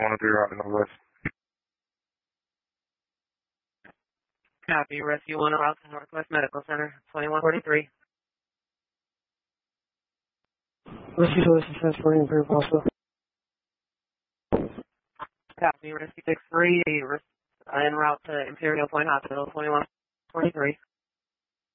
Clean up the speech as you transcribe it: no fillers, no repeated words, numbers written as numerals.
103 Route Northwest. Copy. Rescue 1 route to Northwest Medical Center, 2143. Rescue Solutions transporting Imperial Hospital. Copy. Rescue 63 en route to Imperial Point Hospital, 2143.